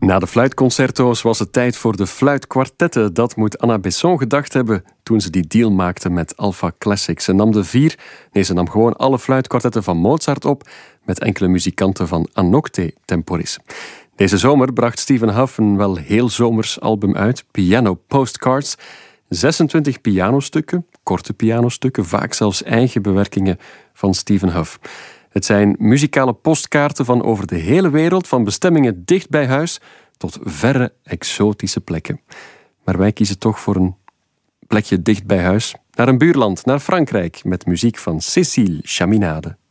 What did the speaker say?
Na de fluitconcerto's was het tijd voor de fluitkwartetten. Dat moet Anna Besson gedacht hebben toen ze die deal maakte met Alpha Classic. Ze nam gewoon alle fluitkwartetten van Mozart op met enkele muzikanten van Anocte Temporis. Deze zomer bracht Stephen Huff een wel heel zomers album uit, Piano Postcards. 26 pianostukken, korte pianostukken, vaak zelfs eigen bewerkingen van Stephen Huff. Het zijn muzikale postkaarten van over de hele wereld, van bestemmingen dicht bij huis tot verre exotische plekken. Maar wij kiezen toch voor een plekje dicht bij huis, naar een buurland, naar Frankrijk, met muziek van Cécile Chaminade.